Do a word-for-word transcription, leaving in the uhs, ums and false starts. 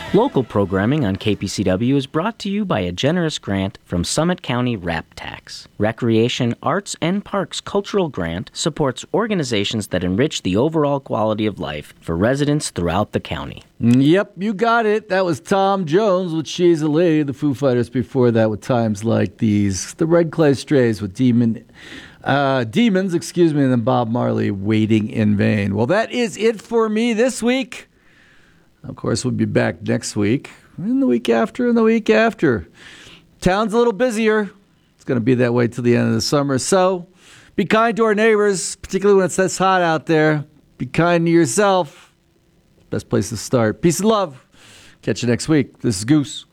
Local programming on K P C W is brought to you by a generous grant from Summit County RAP Tax. Recreation, Arts, and Parks Cultural Grant supports organizations that enrich the overall quality of life for residents throughout the county. Yep, you got it. That was Tom Jones with She's a Lady, the Foo Fighters before that with Times Like These, the Red Clay Strays with Demon, uh, Demons, excuse me, and then Bob Marley, Waiting in Vain. Well, that is it for me this week. Of course, we'll be back next week, and the week after, and the week after. Town's a little busier. It's going to be that way till the end of the summer. So be kind to our neighbors, particularly when it's this hot out there. Be kind to yourself. Best place to start. Peace and love. Catch you next week. This is Goose.